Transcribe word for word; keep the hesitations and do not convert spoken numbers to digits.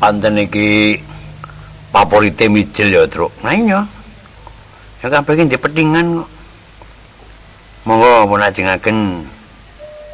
Panten iki favorite mijil ya, Truk. Nah iya. Ya kabeh iki ndek petingan kok. Monggo pun ajengaken